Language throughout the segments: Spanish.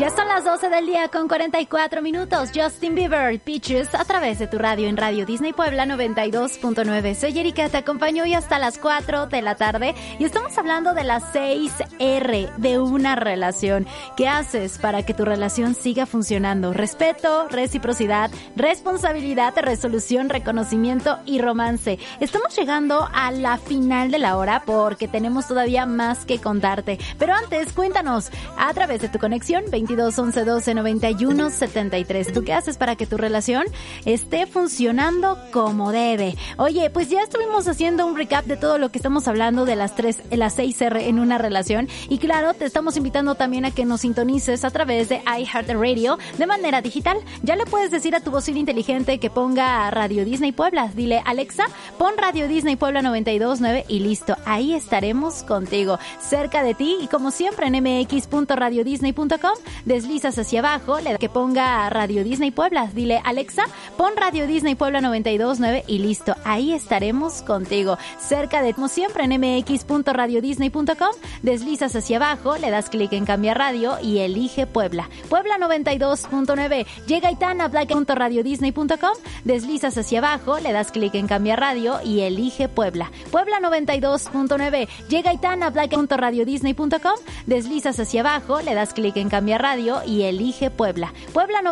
Ya son las 12 del día con 44 minutos. Justin Bieber, Peaches, a través de tu radio en Radio Disney Puebla 92.9. Soy Erika, te acompaño hoy hasta las 4 de la tarde y estamos hablando de las 6R de una relación. ¿Qué haces para que tu relación siga funcionando? Respeto, reciprocidad, responsabilidad, resolución, reconocimiento y romance. Estamos llegando a la final de la hora porque tenemos todavía más que contarte. Pero antes, cuéntanos a través de tu conexión 22 11 12 91 73. ¿Tú qué haces para que tu relación esté funcionando como debe? Oye, pues ya estuvimos haciendo un recap de todo lo que estamos hablando de las 6R en una relación. Y claro, te estamos invitando también a que nos sintonices a través de iHeartRadio de manera digital. Ya le puedes decir a tu bocina inteligente que ponga Radio Disney Puebla. Dile, Alexa, pon Radio Disney Puebla 92.9 y listo. Ahí estaremos contigo, cerca de ti. Y como siempre en mx.radiodisney.com, deslizas hacia abajo, le da que ponga Radio Disney Puebla. Dile, Alexa, pon Radio Disney Puebla 92.9 y listo. Ahí estaremos contigo, cerca de, como siempre, en mx.radiodisney.com. Deslizas hacia abajo, le das clic en cambiar radio y elige Puebla. Puebla 92.9. Llega Aitana, Black.radiodisney.com. Deslizas hacia abajo, le das clic en cambiar radio y elige Puebla. Puebla 92.9. Llega Aitana, Black.radiodisney.com. Deslizas hacia abajo, le das clic en cambiar radio y elige Puebla. Puebla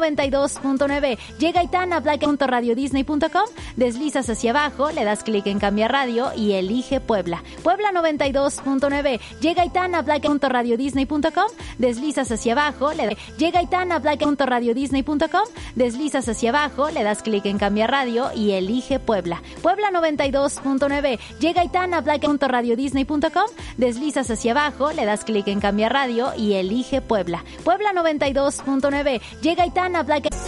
92.9. Llega Aitana, Black.radiodisney.com. Deslizas hacia abajo, le das clic en cambiar radio y elige Puebla. Puebla 92.9. Llega Aitana, Black.radiodisney.com. Deslizas hacia abajo, llega Aitana, Black.radiodisney.com. Deslizas hacia abajo, le das clic en cambiar radio y elige Puebla. Puebla 92.9. Llega Aitana, Black.radiodisney.com. Deslizas hacia abajo, le das clic en cambiar radio y elige Puebla. Puebla 92.9. Llega Aitana, Black.